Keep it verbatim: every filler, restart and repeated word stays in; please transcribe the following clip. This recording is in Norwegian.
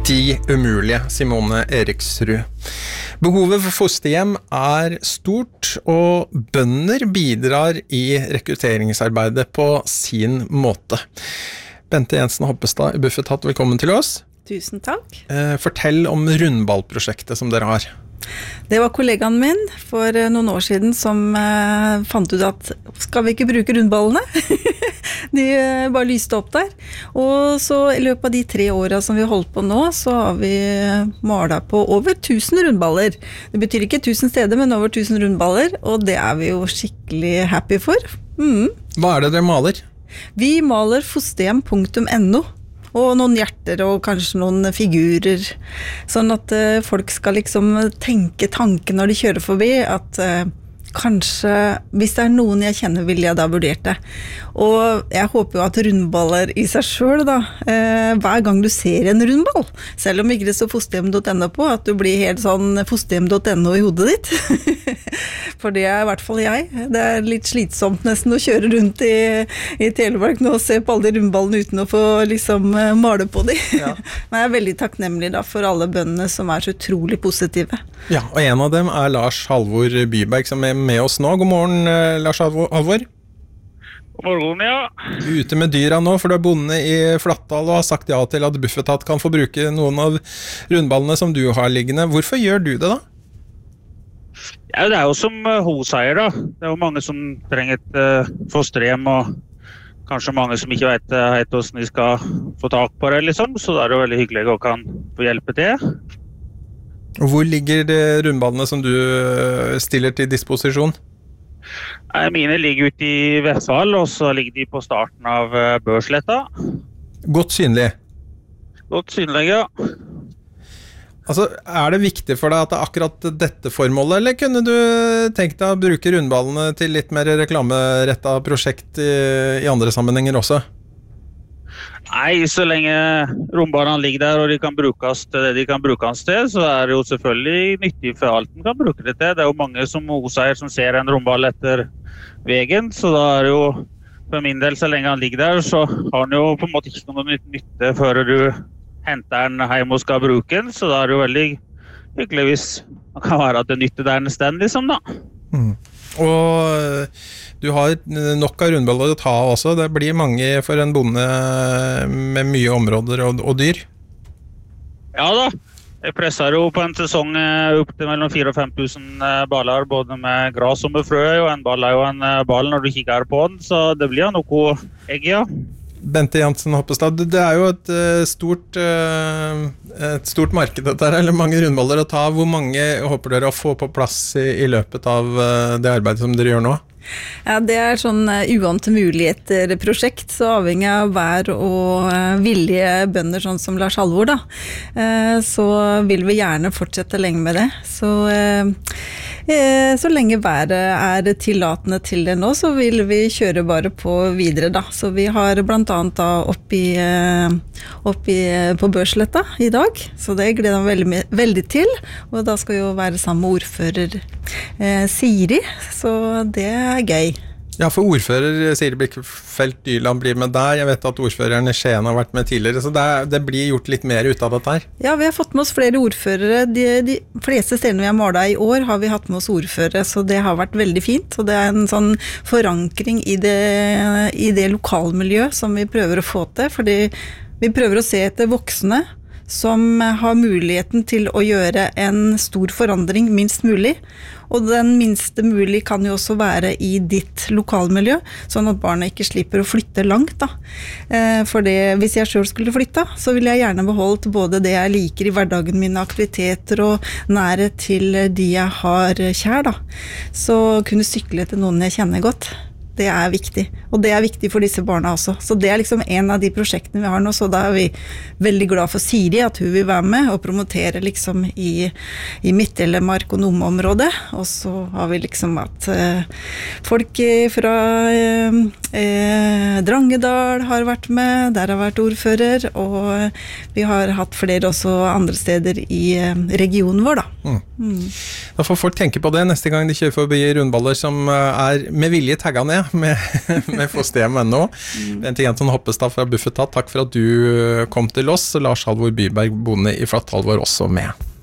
De umulige, Simone Eriksrud. Behovet for fosterhjem er stort, og bønder bidrar i rekrutteringsarbeidet på sin måte. Bente Jensen Hoppestad i Bufetat, velkommen til oss. Tusen takk. Fortell om rundballprosjektet som dere har. Det var kollegaen min for noen år siden som eh, fant ut at skal vi ikke bruke rundballene? De eh, bare lyste opp der. Og så i løpet av de tre årene som vi har holdt på nå, så har vi malet på over tusen rundballer. Det betyr ikke tusen steder, men over tusen rundballer, og det er vi jo skikkelig happy for. Mm. Hva er det dere maler? Vi maler fosterhjem punktum no. Og noen hjerter og kanskje noen figurer, sånn at uh, folk skal liksom tenke tanken når de kjører forbi, at uh, kanskje, hvis det er noen jeg kjenner, vil jeg da vurdere det. Og jeg håper jo at rundballer i seg selv da, uh, hver gang du ser en rundball, selv om ikke det står fosterhjem punktum no på, at du blir helt sånn fosterhjem punktum no i hodet ditt. For det er i hvert fall jeg. Det er litt slitsomt nesten å kjøre rundt i, i Telemark nå og se på alle de rundballene uten å få liksom male på dem. Ja. Men jeg er veldig takknemlig da for alle bøndene som er så utrolig positive. Ja, og en av dem er Lars Halvor Byberg som er med oss nå. God morgen, Lars Halvor. God morgen, ja. Du er ute med dyra nå, for du er bonde i Flatdal og har sagt ja til at Bufetat kan få bruke noen av rundballene som du har liggende. Hvorfor gjør du det da? Ja, det er jo som uh, hoseier da. Det er jo mange som trenger et uh, fosterhjem, og kanskje mange som ikke vet uh, hvordan de skal få tak på det, liksom. Så det er jo veldig hyggelig å kan få hjelpe til. Og hvor ligger det rundballene som du stiller til disposisjon? Nei, mine ligger ute i Vestfold, og så ligger de på starten av uh, Børsletta. Godt synlig? Godt synlig, ja. Altså, er det viktig for deg at det er akkurat dette formålet, eller kunne du tenkt deg å bruke rundballene til litt mer reklamerettet prosjekt i, i andre sammenhenger også? Nei, så lenge rundballene ligger der og de kan brukes til det de kan brukes til, så er det jo selvfølgelig nyttig for alt de kan bruke det til. Det er jo mange som hoseier som ser en rundball etter veien, så da er det jo for min del, så lenge han ligger der, så har han jo på en måte ikke noe nytte før du henter den hjem og skal bruke den, så da er det jo veldig hyggelig hvis man kan være at det nytter der en stand, liksom da. Mm. Og du har nok av rundballer å ta også. Det blir mange for en bonde med mye områder og, og dyr. Ja da, jeg presser jo på en sesong opp til mellom fire og fem tusen baller, både med gras og med frø, og en ball er jo en ball når du kikker på den, så det blir jo noe egg, ja. Bente Jensen Hoppestad, det er jo et stort, et stort marked dette her, eller mange rundballer å ta. Hvor mange håper dere å få på plass i, i løpet av det arbeidet som dere gjør nå? Ja, det er sånn uante muligheter prosjekt, så avhengig av vær og villige bønder sånn som Lars Halvor da, så vil vi gjerne fortsette lenge med det. Så, så lenge været er tillatende til det nå, så vil vi kjøre bare på videre da. Så vi har blant annet da oppi, oppi på Børsletta i dag, så det gleder jeg veldig, veldig til, og da skal jo være sammen med ordfører eh, Siri, så det er gøy. Ja, for ordfører Siri Blikkfeldt Dyrland blir med der. Jeg vet at ordføreren i Skien har vært med tidligere, så det, det blir gjort litt mer ut av dette her. Ja, vi har fått med oss flere ordførere. De, de fleste stedene vi har malet i år har vi hatt med oss ordførere, så det har vært veldig fint. Og det er en sånn forankring i det, i det lokalmiljøet som vi prøver å få til, fordi vi prøver å se etter voksne som har muligheten til å gjøre en stor forandring minst mulig. Og den minste mulig kan jo også være i ditt lokalmiljø, sånn at barna ikke slipper å flytte langt da. For det, hvis jeg selv skulle flytte, så ville jeg gjerne beholdt både det jeg liker i hverdagen, mine aktiviteter og nære til de jeg har kjær da. Så kunne sykle til noen jeg kjenner godt. Det er viktig, og det er viktig for disse barna også. Så det er liksom en av de prosjektene vi har nå, så da er vi veldig glad for Siri at hun vil være med og promotere liksom i, i Midt-Telemark og Nome-området. Og så har vi liksom at uh, folk fra uh, uh, Drangedal har vært med, der har vært ordfører, og vi har hatt flere også andre steder i uh, regionen vår da. Mm. Mm. Da får folk tenke på det neste gang de kjører forbi rundballer som uh, er med vilje tagget ned. med, med fosterhjem punkt no. Bente Jensen Hoppestad fra Bufetat, takk for at du kom til oss, og Lars Halvor Byberg, bonde i Flatt Halvor, også med.